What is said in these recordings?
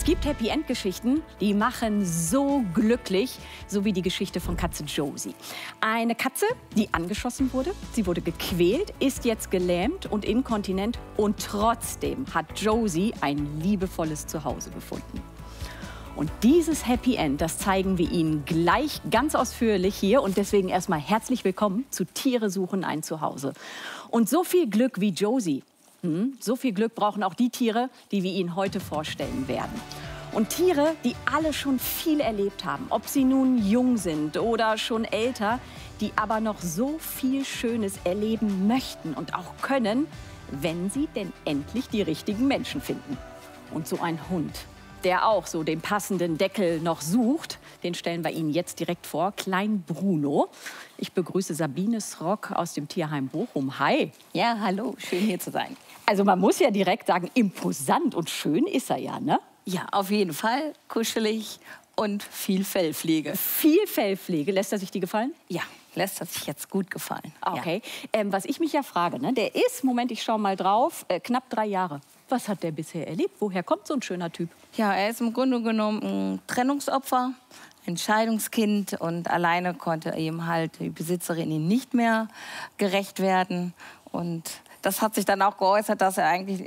Es gibt Happy-End-Geschichten, die machen so glücklich, so wie die Geschichte von Katze Josie. Eine Katze, die angeschossen wurde, sie wurde gequält, ist jetzt gelähmt und inkontinent und trotzdem hat Josie ein liebevolles Zuhause gefunden. Und dieses Happy End, das zeigen wir Ihnen gleich ganz ausführlich hier. Und deswegen erstmal herzlich willkommen zu Tiere suchen ein Zuhause. Und so viel Glück wie Josie, so viel Glück brauchen auch die Tiere, die wir Ihnen heute vorstellen werden. Und Tiere, die alle schon viel erlebt haben, ob sie nun jung sind oder schon älter, die aber noch so viel Schönes erleben möchten und auch können, wenn sie denn endlich die richtigen Menschen finden. Und so ein Hund, der auch so den passenden Deckel noch sucht, den stellen wir Ihnen jetzt direkt vor. Klein Bruno. Ich begrüße Sabine Srock aus dem Tierheim Bochum. Hi. Ja, hallo, schön hier zu sein. Also man muss ja direkt sagen, imposant und schön ist er ja, ne? Ja, auf jeden Fall kuschelig und viel Fellpflege. Viel Fellpflege. Lässt er sich die gefallen? Ja, lässt er sich jetzt gut gefallen. Okay. Ja. Was ich mich ja frage, ne, der ist, Moment, ich schaue mal drauf, knapp 3 Jahre. Was hat der bisher erlebt? Woher kommt so ein schöner Typ? Ja, er ist im Grunde genommen ein Trennungsopfer, ein Scheidungskind und alleine konnte ihm halt die Besitzerin ihm nicht mehr gerecht werden. Und das hat sich dann auch geäußert, dass er eigentlich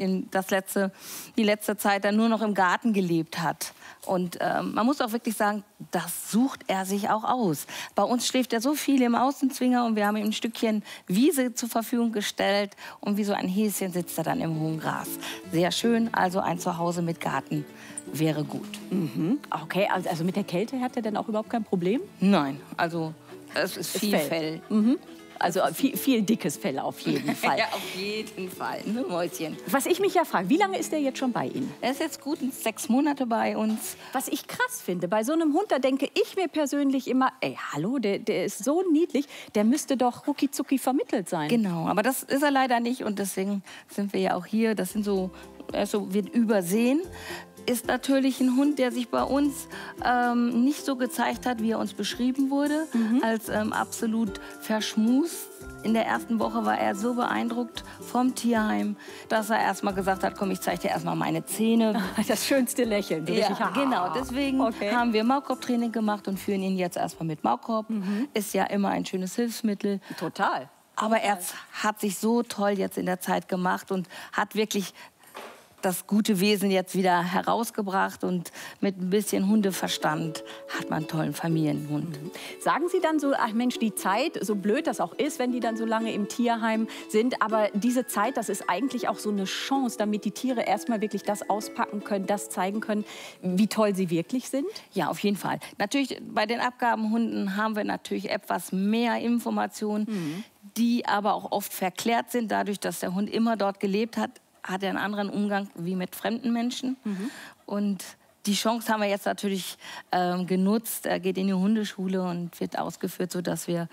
die letzte Zeit dann nur noch im Garten gelebt hat. Und man muss auch wirklich sagen, das sucht er sich auch aus. Bei uns schläft er so viel im Außenzwinger und wir haben ihm ein Stückchen Wiese zur Verfügung gestellt. Und wie so ein Häschen sitzt er dann im hohen Gras. Sehr schön, also ein Zuhause mit Garten wäre gut. Mhm. Okay, also mit der Kälte hat er denn auch überhaupt kein Problem? Nein, also es ist viel Fell. Mhm. Also viel dickes Fell auf jeden Fall. Ja, auf jeden Fall, ne, Mäuschen. Was ich mich ja frage, wie lange ist der jetzt schon bei Ihnen? Er ist jetzt gut 6 Monate bei uns. Was ich krass finde, bei so einem Hund, da denke ich mir persönlich immer, ey, hallo, der ist so niedlich, der müsste doch rucki-zucki vermittelt sein. Genau, aber das ist er leider nicht und deswegen sind wir ja auch hier. Das sind so, wird übersehen. Ist natürlich ein Hund, der sich bei uns nicht so gezeigt hat, wie er uns beschrieben wurde, als absolut verschmust. In der ersten Woche war er so beeindruckt vom Tierheim, dass er erst mal gesagt hat, komm, ich zeige dir erst mal meine Zähne. Das schönste Lächeln. Ja, genau. Deswegen haben wir Maulkorbtraining gemacht und führen ihn jetzt erst mal mit Maulkorb. Ist ja immer ein schönes Hilfsmittel. Total. Aber er hat sich so toll jetzt in der Zeit gemacht und hat wirklich das gute Wesen jetzt wieder herausgebracht und mit ein bisschen Hundeverstand hat man einen tollen Familienhund. Sagen Sie dann so, ach Mensch, die Zeit, so blöd das auch ist, wenn die dann so lange im Tierheim sind, aber diese Zeit, das ist eigentlich auch so eine Chance, damit die Tiere erstmal wirklich das auspacken können, das zeigen können, wie toll sie wirklich sind? Ja, auf jeden Fall. Natürlich, bei den Abgabenhunden haben wir natürlich etwas mehr Informationen, die aber auch oft verklärt sind, dadurch, dass der Hund immer dort gelebt hat. Hat er einen anderen Umgang wie mit fremden Menschen. Und die Chance haben wir jetzt natürlich genutzt. Er geht in die Hundeschule und wird ausgeführt, sodass wir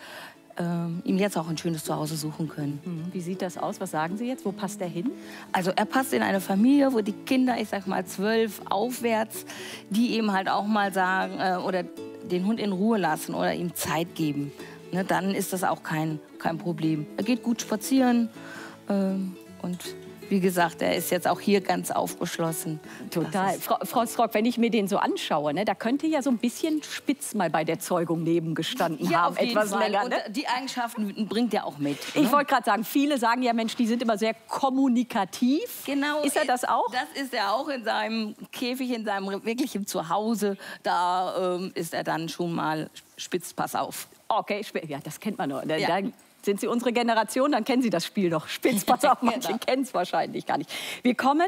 ihm jetzt auch ein schönes Zuhause suchen können. Wie sieht das aus? Was sagen Sie jetzt? Wo passt er hin? Also er passt in eine Familie, wo die Kinder, ich sag mal 12 aufwärts, die eben halt auch mal sagen oder den Hund in Ruhe lassen oder ihm Zeit geben. Ne, dann ist das auch kein Problem. Er geht gut spazieren und wie gesagt, er ist jetzt auch hier ganz aufgeschlossen. Total. Frau Srock, wenn ich mir den so anschaue, ne, da könnte ja so ein bisschen spitz mal bei der Zeugung nebengestanden haben. Auf jeden etwas Fall. länger. Ne? Und die Eigenschaften bringt er auch mit. Ne? Ich wollte gerade sagen, viele sagen ja, Mensch, die sind immer sehr kommunikativ. Genau. Ist er das auch? Das ist er auch in seinem Käfig, in seinem wirklichen Zuhause. Da ist er dann schon mal spitz, pass auf. Okay, ja, das kennt man noch. Ja. Da sind Sie unsere Generation, dann kennen Sie das Spiel doch. Spitz, pass auf, manche Genau. kennen es wahrscheinlich gar nicht. Wir kommen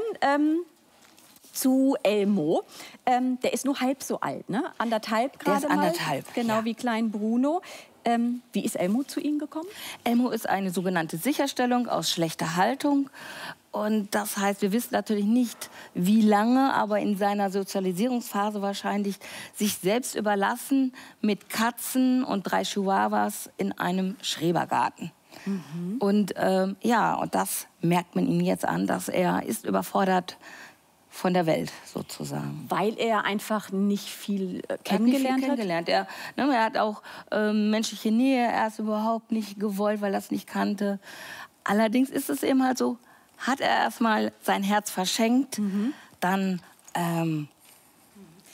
zu Elmo. Der ist nur halb so alt, ne? Anderthalb gerade Der ist anderthalb, mal. Genau, ja. wie klein Bruno. Wie ist Elmo zu Ihnen gekommen? Elmo ist eine sogenannte Sicherstellung aus schlechter Haltung. Und das heißt, wir wissen natürlich nicht, wie lange, aber in seiner Sozialisierungsphase wahrscheinlich sich selbst überlassen mit Katzen und 3 Chihuahuas in einem Schrebergarten. Und ja, und das merkt man ihm jetzt an, dass er ist überfordert von der Welt sozusagen. Weil er einfach nicht viel kennengelernt hat? Er hat auch menschliche Nähe erst überhaupt nicht gewollt, weil er es nicht kannte. Allerdings ist es eben halt so, hat er erst mal sein Herz verschenkt, dann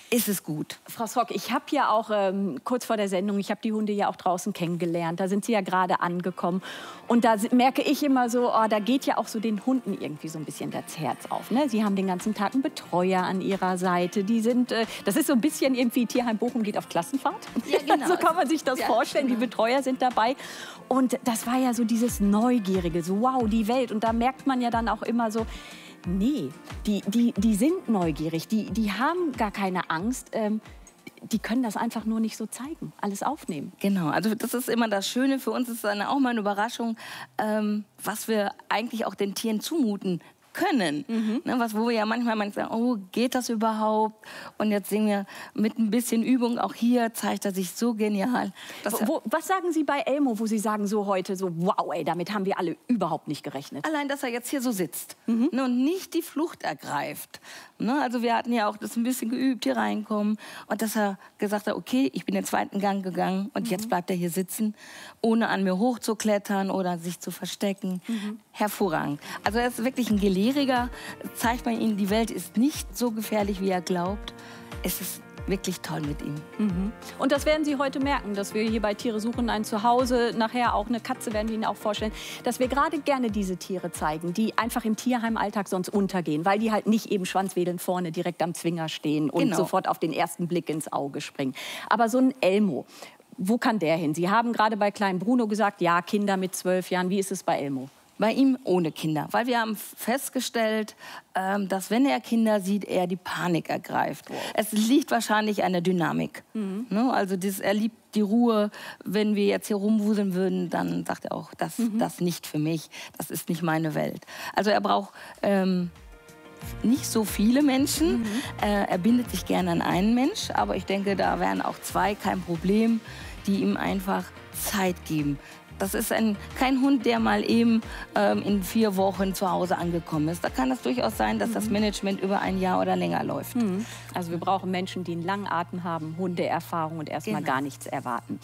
ist es gut. Frau Srock, ich habe ja auch kurz vor der Sendung, ich habe die Hunde ja auch draußen kennengelernt. Da sind sie ja gerade angekommen. Und da merke ich immer so, oh, da geht ja auch so den Hunden irgendwie so ein bisschen das Herz auf. Ne? Sie haben den ganzen Tag einen Betreuer an ihrer Seite. Die sind, das ist so ein bisschen irgendwie, Tierheim Bochum geht auf Klassenfahrt. Ja, genau. So kann man sich das vorstellen. Genau. Die Betreuer sind dabei. Und das war ja so dieses Neugierige, so wow, die Welt. Und da merkt man ja dann auch immer so, nee, die sind neugierig, die haben gar keine Angst. Die können das einfach nur nicht so zeigen, alles aufnehmen. Genau, also das ist immer das Schöne. Für uns ist es dann auch mal eine Überraschung, was wir eigentlich auch den Tieren zumuten können. Ne, wo wir ja manchmal sagen, oh, geht das überhaupt? Und jetzt sehen wir mit ein bisschen Übung, auch hier zeigt er sich so genial. Was sagen Sie bei Elmo, wo Sie sagen so heute, so wow, ey, damit haben wir alle überhaupt nicht gerechnet? Allein, dass er jetzt hier so sitzt ne, und nicht die Flucht ergreift. Ne, also wir hatten ja auch das ein bisschen geübt, hier reinkommen. Und dass er gesagt hat, okay, ich bin den zweiten Gang gegangen und jetzt bleibt er hier sitzen, ohne an mir hochzuklettern oder sich zu verstecken. Hervorragend. Also er ist wirklich ein Gelehriger. Zeigt man ihm, die Welt ist nicht so gefährlich, wie er glaubt. Es ist wirklich toll mit ihm. Und das werden Sie heute merken, dass wir hier bei Tiere suchen ein Zuhause, nachher auch eine Katze werden wir Ihnen auch vorstellen, dass wir gerade gerne diese Tiere zeigen, die einfach im Tierheimalltag sonst untergehen, weil die halt nicht eben schwanzwedelnd vorne direkt am Zwinger stehen und sofort auf den ersten Blick ins Auge springen. Aber so ein Elmo, wo kann der hin? Sie haben gerade bei kleinen Bruno gesagt, ja, Kinder mit 12 Jahren. Wie ist es bei Elmo? Bei ihm ohne Kinder, weil wir haben festgestellt, dass wenn er Kinder sieht, er die Panik ergreift. Wow. Es liegt wahrscheinlich an der Dynamik. Ne? Also er liebt die Ruhe. Wenn wir jetzt hier rumwuseln würden, dann sagt er auch, das nicht für mich, das ist nicht meine Welt. Also er braucht nicht so viele Menschen. Er bindet sich gerne an einen Mensch, aber ich denke, da wären auch zwei kein Problem, die ihm einfach Zeit geben. Das ist kein Hund, der mal eben in 4 Wochen zu Hause angekommen ist. Da kann es durchaus sein, dass das Management über ein Jahr oder länger läuft. Also wir brauchen Menschen, die einen langen Atem haben, Hundeerfahrung und erstmal gar nichts erwarten.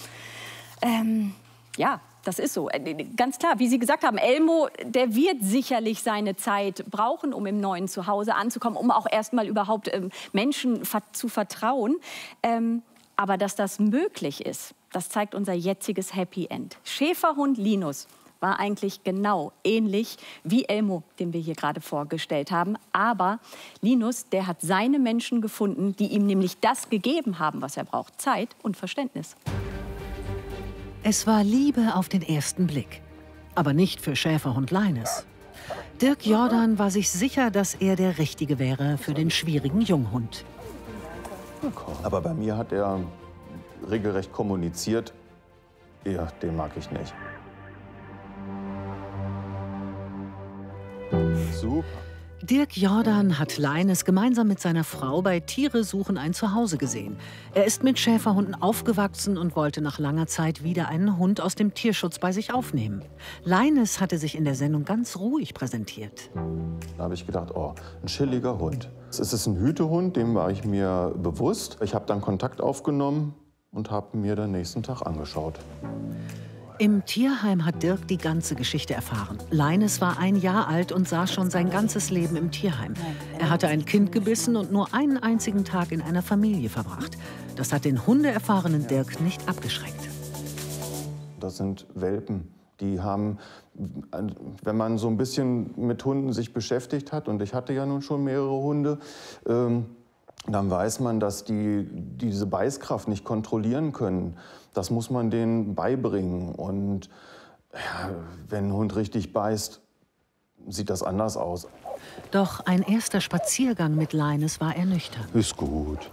Ja, das ist so. Ganz klar, wie Sie gesagt haben, Elmo, der wird sicherlich seine Zeit brauchen, um im neuen Zuhause anzukommen, um auch erstmal überhaupt Menschen zu vertrauen. Aber dass das möglich ist, das zeigt unser jetziges Happy End. Schäferhund Linus war eigentlich genau ähnlich wie Elmo, den wir hier gerade vorgestellt haben. Aber Linus, der hat seine Menschen gefunden, die ihm nämlich das gegeben haben, was er braucht. Zeit und Verständnis. Es war Liebe auf den ersten Blick. Aber nicht für Schäferhund Linus. Dirk Jordan war sich sicher, dass er der Richtige wäre für den schwierigen Junghund. Aber bei mir hat er regelrecht kommuniziert, ja, den mag ich nicht. Super. Dirk Jordan hat Linus gemeinsam mit seiner Frau bei Tiere suchen ein Zuhause gesehen. Er ist mit Schäferhunden aufgewachsen und wollte nach langer Zeit wieder einen Hund aus dem Tierschutz bei sich aufnehmen. Linus hatte sich in der Sendung ganz ruhig präsentiert. Da habe ich gedacht, oh, ein chilliger Hund. Es ist ein Hütehund, dem war ich mir bewusst. Ich habe dann Kontakt aufgenommen und habe mir den nächsten Tag angeschaut. Im Tierheim hat Dirk die ganze Geschichte erfahren. Linus war 1 Jahr alt und saß schon sein ganzes Leben im Tierheim. Er hatte ein Kind gebissen und nur einen einzigen Tag in einer Familie verbracht. Das hat den hundeerfahrenen Dirk nicht abgeschreckt. Das sind Welpen. Die haben, wenn man so ein bisschen mit Hunden sich beschäftigt hat, und ich hatte ja nun schon mehrere Hunde, dann weiß man, dass die diese Beißkraft nicht kontrollieren können. Das muss man denen beibringen. Und ja, wenn ein Hund richtig beißt, sieht das anders aus. Doch ein erster Spaziergang mit Linus war ernüchternd. Ist gut.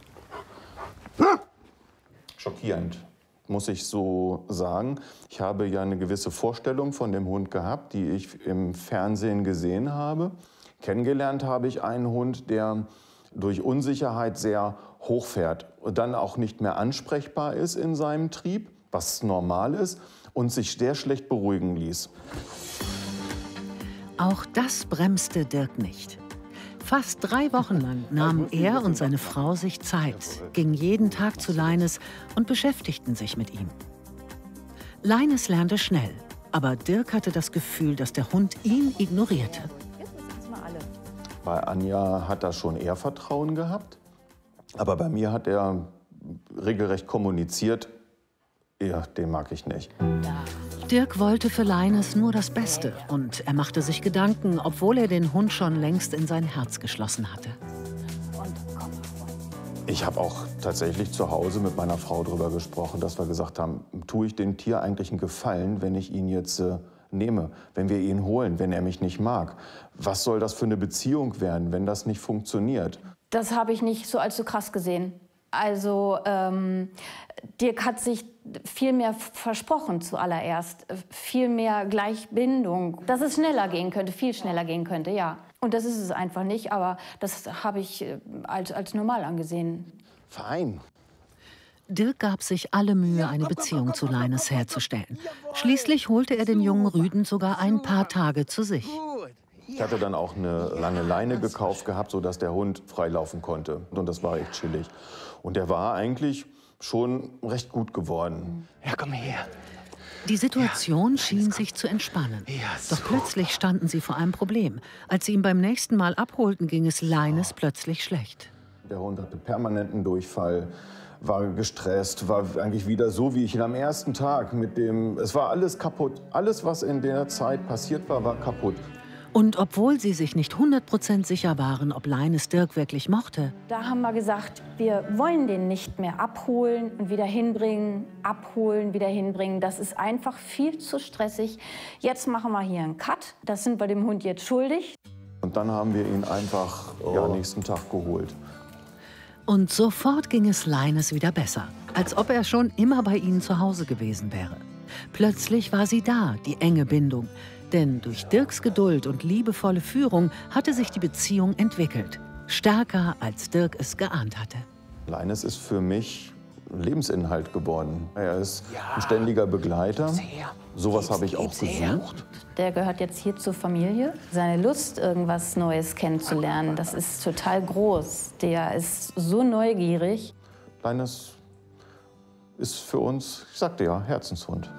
Schockierend, muss ich so sagen. Ich habe ja eine gewisse Vorstellung von dem Hund gehabt, die ich im Fernsehen gesehen habe. Kennengelernt habe ich einen Hund, der durch Unsicherheit sehr hochfährt und dann auch nicht mehr ansprechbar ist in seinem Trieb, was normal ist, und sich sehr schlecht beruhigen ließ. Auch das bremste Dirk nicht. Fast 3 Wochen lang nahmen er und seine Frau sich Zeit, gingen jeden Tag zu Linus und beschäftigten sich mit ihm. Linus lernte schnell, aber Dirk hatte das Gefühl, dass der Hund ihn ignorierte. Bei Anja hat er schon eher Vertrauen gehabt. Aber bei mir hat er regelrecht kommuniziert, ja, den mag ich nicht. Dirk wollte für Leines nur das Beste und er machte sich Gedanken, obwohl er den Hund schon längst in sein Herz geschlossen hatte. Ich habe auch tatsächlich zu Hause mit meiner Frau darüber gesprochen, dass wir gesagt haben, tue ich dem Tier eigentlich einen Gefallen, wenn ich ihn jetzt nehme, wenn wir ihn holen, wenn er mich nicht mag? Was soll das für eine Beziehung werden, wenn das nicht funktioniert? Das habe ich nicht so allzu krass gesehen. Also Dirk hat sich viel mehr versprochen zuallererst, viel mehr Gleichbindung, dass es schneller gehen könnte, viel schneller gehen könnte, ja. Und das ist es einfach nicht, aber das habe ich als normal angesehen. Fein. Dirk gab sich alle Mühe, eine Beziehung zu Leines herzustellen. Schließlich holte er den jungen Rüden sogar ein paar Tage zu sich. Ich hatte dann auch eine lange Leine gekauft gehabt, sodass der Hund freilaufen konnte. Und das war echt chillig. Und der war eigentlich schon recht gut geworden. Ja, komm her. Die Situation schien sich zu entspannen. Doch plötzlich standen sie vor einem Problem. Als sie ihn beim nächsten Mal abholten, ging es Leines plötzlich schlecht. Der Hund hatte permanenten Durchfall, war gestresst, war eigentlich wieder so, wie ich ihn am ersten Tag mit dem... Es war alles kaputt. Alles, was in der Zeit passiert war, war kaputt. Und obwohl sie sich nicht 100% sicher waren, ob Leines Dirk wirklich mochte, Da haben wir gesagt, wir wollen den nicht mehr abholen und wieder hinbringen, abholen, wieder hinbringen. Das ist einfach viel zu stressig. Jetzt machen wir hier einen Cut. Das sind wir dem Hund jetzt schuldig. Und dann haben wir ihn einfach nächsten Tag geholt. und sofort ging es Leines wieder besser, als ob er schon immer bei ihnen zu Hause gewesen wäre. Plötzlich war sie da, die enge Bindung. Denn durch Dirks Geduld und liebevolle Führung hatte sich die Beziehung entwickelt. Stärker, als Dirk es geahnt hatte. Leines ist für mich Lebensinhalt geworden. Er ist ein ständiger Begleiter. Sowas habe ich auch gesucht. Der gehört jetzt hier zur Familie. Seine Lust, irgendwas Neues kennenzulernen, das ist total groß. Der ist so neugierig. Leines ist für uns, ich sagte ja, Herzenshund.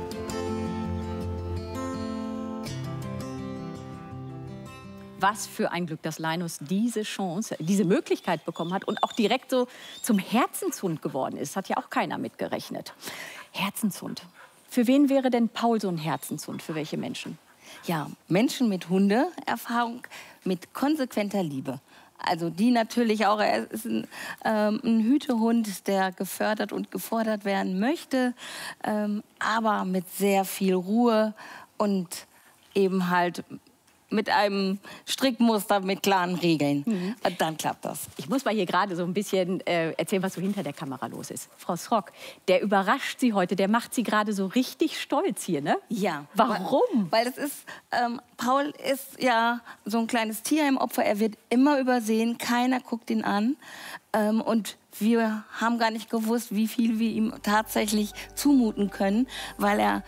Was für ein Glück, dass Linus diese Chance, diese Möglichkeit bekommen hat und auch direkt so zum Herzenshund geworden ist. Hat ja auch keiner mitgerechnet. Herzenshund. Für wen wäre denn Paul so ein Herzenshund? Für welche Menschen? Ja, Menschen mit Hundeerfahrung, mit konsequenter Liebe. Also die natürlich auch, er ist ein Hütehund, der gefördert und gefordert werden möchte, aber mit sehr viel Ruhe und eben halt mit einem Strickmuster, mit klaren Regeln. Und dann klappt das. Ich muss mal hier gerade so ein bisschen erzählen, was so hinter der Kamera los ist. Frau Srock, der überrascht Sie heute, der macht Sie gerade so richtig stolz hier, ne? Ja. Warum? Weil es ist, Paul ist ja so ein kleines Tierheimopfer, er wird immer übersehen, keiner guckt ihn an. Und wir haben gar nicht gewusst, wie viel wir ihm tatsächlich zumuten können, weil er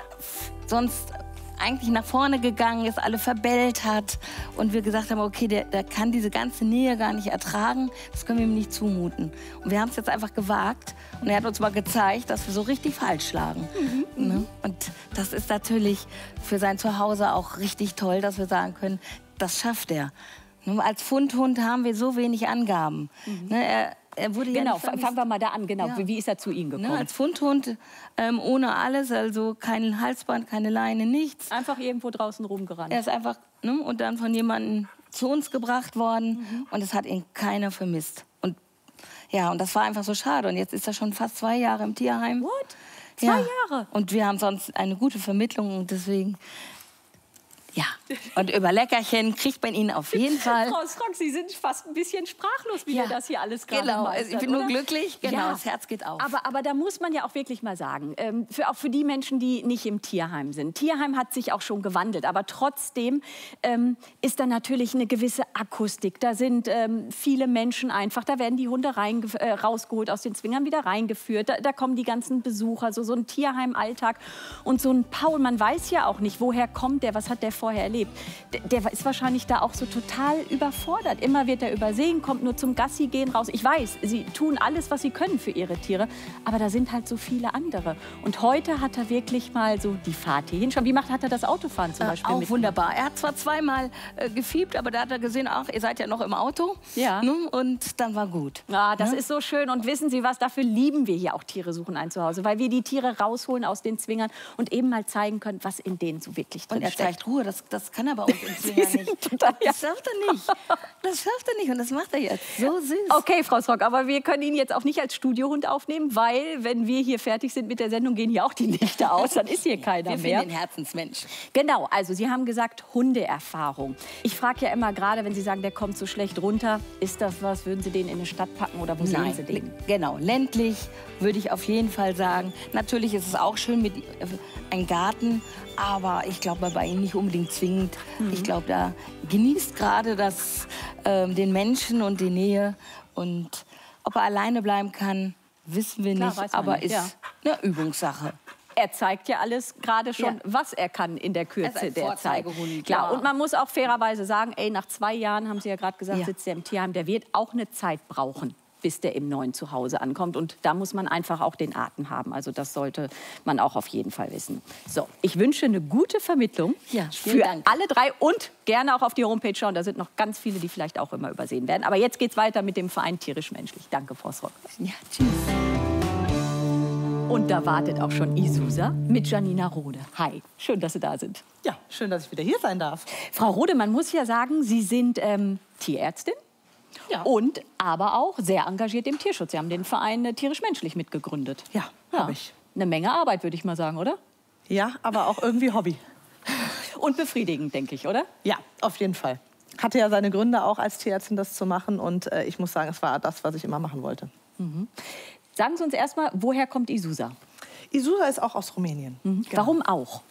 sonst eigentlich nach vorne gegangen ist, alle verbellt hat und wir gesagt haben, okay, der kann diese ganze Nähe gar nicht ertragen, das können wir ihm nicht zumuten. Und wir haben es jetzt einfach gewagt und er hat uns mal gezeigt, dass wir so richtig falsch lagen. Ne? Und das ist natürlich für sein Zuhause auch richtig toll, dass wir sagen können, das schafft er. Nur als Fundhund haben wir so wenig Angaben. Ne, er wurde Genau, ja fangen wir mal da an. Genau. Ja. Wie ist er zu Ihnen gekommen? Ne, als Fundhund ohne alles, also kein Halsband, keine Leine, nichts. Einfach irgendwo draußen rumgerannt. Er ist einfach und dann von jemandem zu uns gebracht worden und es hat ihn keiner vermisst. Und ja, und das war einfach so schade. Und jetzt ist er schon fast 2 Jahre im Tierheim. What? 2 Ja. Jahre? Und wir haben sonst eine gute Vermittlung und deswegen, ja. Und über Leckerchen kriegt man ihn auf jeden Fall. Frau Srock, Sie sind fast ein bisschen sprachlos, wie Ja. wir das hier alles gerade Genau, meistern, ich bin nur oder? glücklich. Genau, Ja. das Herz geht auf. Aber da muss man ja auch wirklich mal sagen, auch für die Menschen, die nicht im Tierheim sind. Tierheim hat sich auch schon gewandelt, aber trotzdem ist da natürlich eine gewisse Akustik. Da sind viele Menschen einfach, da werden die Hunde rausgeholt aus den Zwingern, wieder reingeführt. Da kommen die ganzen Besucher, so ein Tierheim-Alltag. Und so ein Paul, man weiß ja auch nicht, woher kommt der, was hat der vorher erlebt. lebt, der ist wahrscheinlich da auch so total überfordert. Immer wird er übersehen, kommt nur zum Gassi gehen raus. Ich weiß, sie tun alles, was sie können für ihre Tiere, aber da sind halt so viele andere. Und heute hat er wirklich mal so die Fahrt hierhin schon. Wie hat er das Autofahren zum Beispiel? Auch wunderbar. Er hat zwar zweimal gefiebt, aber da hat er gesehen, ach, ihr seid ja noch im Auto. Ja. Ne? Und dann war gut. Ja, das ist so schön. Und wissen Sie was, dafür lieben wir hier auch Tiere suchen ein Zuhause, weil wir die Tiere rausholen aus den Zwingern und eben mal zeigen können, was in denen so wirklich drin Und er steckt. zeigt Ruhe, das kann er bei uns im Zwinger nicht. Das schafft er nicht. Das schafft er nicht und das macht er jetzt. So süß. Okay, Frau Srock, aber wir können ihn jetzt auch nicht als Studiohund aufnehmen, weil, wenn wir hier fertig sind mit der Sendung, gehen hier auch die Lichter aus, dann ist hier keiner Wir mehr. finden den Herzensmensch. Genau, also Sie haben gesagt, Hundeerfahrung. Ich frage ja immer gerade, wenn Sie sagen, der kommt so schlecht runter, ist das was, würden Sie den in eine Stadt packen oder wo sehen Sie den? Genau, ländlich würde ich auf jeden Fall sagen. Natürlich ist es auch schön mit einem Garten, aber ich glaube bei ihm nicht unbedingt zwingend. Ich glaube, da genießt gerade den Menschen und die Nähe. Und ob er alleine bleiben kann, wissen wir Klar, nicht, weiß man aber nicht, ist ja. eine Übungssache. Er zeigt ja alles gerade schon, Ja. was er kann in der Er Kürze ist ein der Zeit. Vorzeigehund, Klar, ja. und man muss auch fairerweise sagen, nach 2 Jahren, haben Sie ja gerade gesagt, Ja. sitzt er im Tierheim, der wird auch eine Zeit brauchen, bis der im neuen Zuhause ankommt. Und da muss man einfach auch den Atem haben. Also das sollte man auch auf jeden Fall wissen. So, ich wünsche eine gute Vermittlung Ja, vielen für Dank. alle 3 und gerne auch auf die Homepage schauen. Da sind noch ganz viele, die vielleicht auch immer übersehen werden. Aber jetzt geht's weiter mit dem Verein Tierisch-Menschlich. Danke, Frau Srock. Ja, tschüss. Und da wartet auch schon Isusa mit Janina Rode. Hi, schön, dass Sie da sind. Ja, schön, dass ich wieder hier sein darf. Frau Rode, man muss ja sagen, Sie sind Tierärztin Ja. und aber auch sehr engagiert im Tierschutz. Sie haben den Verein Tierisch-Menschlich mitgegründet. Ja, habe ich. Eine Menge Arbeit, würde ich mal sagen, oder? Ja, aber auch irgendwie Hobby. Und befriedigend, denke ich, oder? Ja, auf jeden Fall. Hatte ja seine Gründe auch als Tierärztin, das zu machen. Und ich muss sagen, es war das, was ich immer machen wollte. Sagen Sie uns erstmal, woher kommt Isusa? Isusa ist auch aus Rumänien. Warum auch?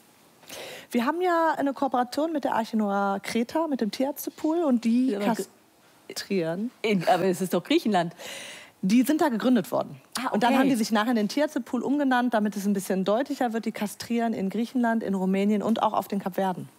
Wir haben ja eine Kooperation mit der Arche Noah Kreta, mit dem Tierärztepool. Und die aber kastrieren. Aber es ist doch Griechenland. Die sind da gegründet worden. Ah, Und dann okay. haben die sich nachher in den Tierärztepool umgenannt, damit es ein bisschen deutlicher wird. Die kastrieren in Griechenland, in Rumänien und auch auf den Kapverden.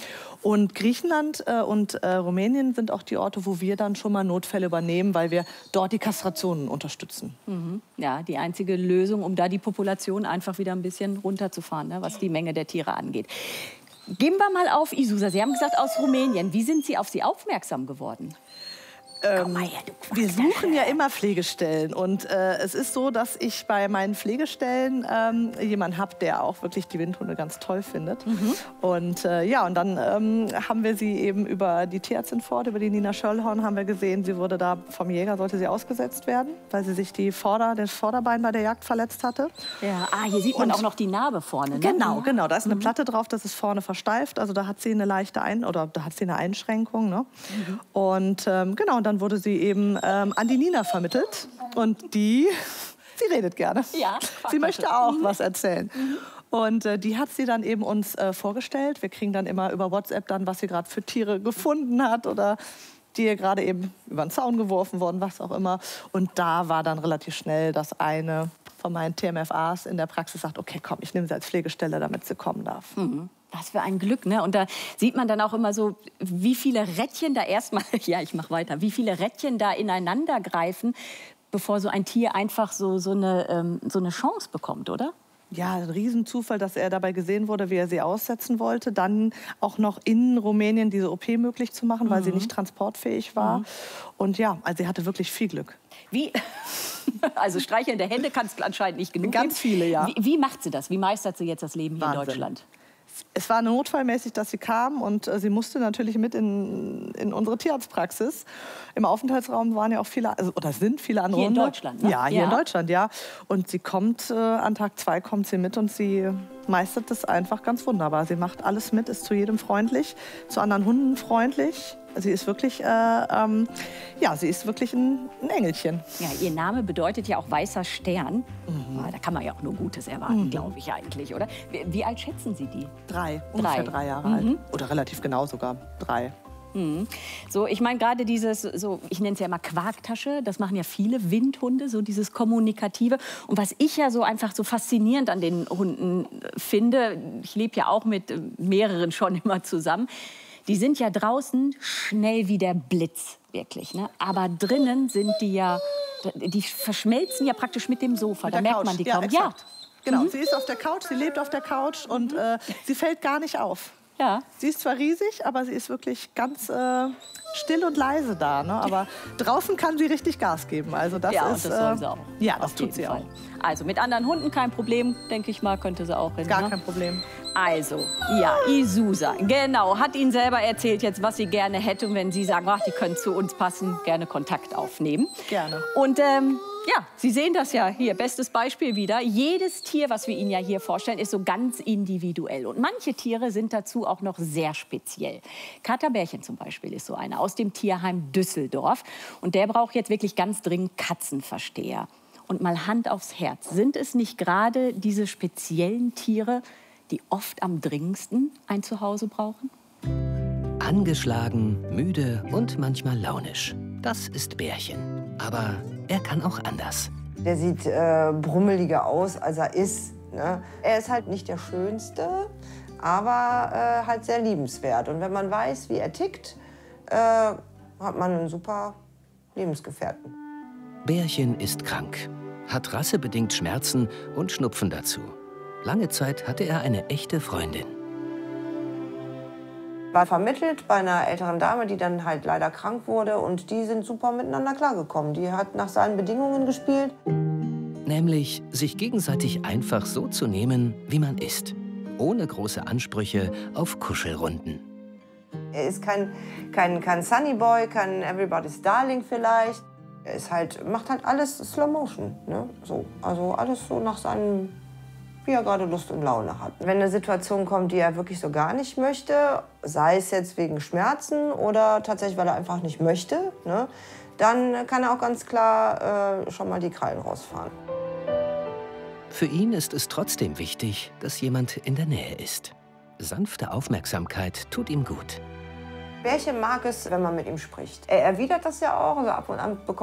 Und Griechenland und Rumänien sind auch die Orte, wo wir dann schon mal Notfälle übernehmen, weil wir dort die Kastrationen unterstützen. Ja, die einzige Lösung, um da die Population einfach wieder ein bisschen runterzufahren, ne, was die Menge der Tiere angeht. Gehen wir mal auf Isusa. Sie haben gesagt, aus Rumänien. Wie sind Sie auf Sie aufmerksam geworden? Komm mal her, du Wir Quaster. suchen ja immer Pflegestellen und es ist so, dass ich bei meinen Pflegestellen jemanden habe, der auch wirklich die Windhunde ganz toll findet. Und ja, und dann haben wir sie eben über die Tierärztin fort, über die Nina Schöllhorn, haben wir gesehen, sie wurde da vom Jäger, sollte sie ausgesetzt werden, weil sie sich das Vorderbein bei der Jagd verletzt hatte. Ja, hier sieht man Und- auch noch die Narbe vorne. Ne? Genau, da ist eine Platte drauf, das ist vorne versteift, also da hat sie eine leichte eine Einschränkung. Ne? Und genau, und dann wurde sie eben an die Nina vermittelt und sie redet gerne. Ja, Sie möchte auch was erzählen. Und die hat sie dann eben uns vorgestellt. Wir kriegen dann immer über WhatsApp dann, was sie gerade für Tiere gefunden hat oder die ihr gerade eben über den Zaun geworfen worden, was auch immer. Und da war dann relativ schnell, dass eine von meinen TMFAs in der Praxis sagt, okay, komm, ich nehme sie als Pflegestelle, damit sie kommen darf. Was für ein Glück, ne? Und da sieht man dann auch immer so, wie viele Rädchen da erstmal, ja, ich mach weiter, wie viele Rädchen da ineinander greifen, bevor so ein Tier einfach so eine Chance bekommt, oder? Ja, ein Riesenzufall, dass er dabei gesehen wurde, wie er sie aussetzen wollte. Dann auch noch in Rumänien diese OP möglich zu machen, weil sie nicht transportfähig war. Und ja, also sie hatte wirklich viel Glück. Wie? Also streichelnde Hände kann es anscheinend nicht genug Ganz geben. viele, ja. Wie macht sie das? Wie meistert sie jetzt das Leben hier in Wahnsinn. Deutschland? Es war notfallmäßig, dass sie kam und sie musste natürlich mit in unsere Tierarztpraxis. Im Aufenthaltsraum waren ja auch viele, oder sind viele andere Hier in Hunde. Deutschland, ne? Ja, hier Ja. in Deutschland, ja. Und sie kommt, an Tag 2 kommt sie mit und sie meistert das einfach ganz wunderbar. Sie macht alles mit, ist zu jedem freundlich, zu anderen Hunden freundlich. Sie ist wirklich, sie ist wirklich ein Engelchen. Ja, ihr Name bedeutet ja auch weißer Stern. Da kann man ja auch nur Gutes erwarten, glaube ich eigentlich, oder? Wie alt schätzen Sie die? Ungefähr 3 Jahre alt. Mhm. Oder relativ genau sogar 3. So, ich meine gerade dieses, so, ich nenne es ja immer Quarktasche, das machen ja viele Windhunde, so dieses Kommunikative. Und was ich ja so einfach so faszinierend an den Hunden finde, ich lebe ja auch mit mehreren schon immer zusammen, die sind ja draußen schnell wie der Blitz, wirklich. Ne? Aber drinnen sind die ja, die verschmelzen ja praktisch mit dem Sofa. Da merkt man die kaum. Ja, genau. Sie ist auf der Couch, sie lebt auf der Couch und sie fällt gar nicht auf. Ja. Sie ist zwar riesig, aber sie ist wirklich ganz still und leise da. Ne? Aber draußen kann sie richtig Gas geben. Also das Ja, ist, und das soll sie auch. Ja, Auf das tut sie jeden auch. Fall. Also mit anderen Hunden kein Problem, denke ich mal, könnte sie auch hin. Gar ne? kein Problem. Also, ja, Isusa, genau, hat Ihnen selber erzählt jetzt, was sie gerne hätte. Und wenn Sie sagen, ach, die können zu uns passen, gerne Kontakt aufnehmen. Gerne. Und ja, Sie sehen das ja hier, bestes Beispiel wieder. Jedes Tier, was wir Ihnen ja hier vorstellen, ist so ganz individuell. Und manche Tiere sind dazu auch noch sehr speziell. Kater Bärchen zum Beispiel ist so einer aus dem Tierheim Düsseldorf. Und der braucht jetzt wirklich ganz dringend Katzenversteher. Und mal Hand aufs Herz, sind es nicht gerade diese speziellen Tiere, die oft am dringendsten ein Zuhause brauchen? Angeschlagen, müde und manchmal launisch. Das ist Bärchen. Aber er kann auch anders. Der sieht brummeliger aus, als er ist. Ne? Er ist halt nicht der Schönste, aber halt sehr liebenswert. Und wenn man weiß, wie er tickt, hat man einen super Lebensgefährten. Bärchen ist krank, hat rassebedingt Schmerzen und Schnupfen dazu. Lange Zeit hatte er eine echte Freundin. War vermittelt bei einer älteren Dame, die dann halt leider krank wurde. Und die sind super miteinander klargekommen. Die hat nach seinen Bedingungen gespielt. Nämlich, sich gegenseitig einfach so zu nehmen, wie man ist. Ohne große Ansprüche auf Kuschelrunden. Er ist kein Sunny Boy, kein Everybody's Darling vielleicht. Er ist halt, macht halt alles Slow Motion. Ne? So, also alles so nach seinem, wie er gerade Lust und Laune hat. Wenn eine Situation kommt, die er wirklich so gar nicht möchte, sei es jetzt wegen Schmerzen oder tatsächlich, weil er einfach nicht möchte, ne, dann kann er auch ganz klar schon mal die Krallen rausfahren. Für ihn ist es trotzdem wichtig, dass jemand in der Nähe ist. Sanfte Aufmerksamkeit tut ihm gut. Bärchen mag es, wenn man mit ihm spricht. Er erwidert das ja auch, also ab und an bekommt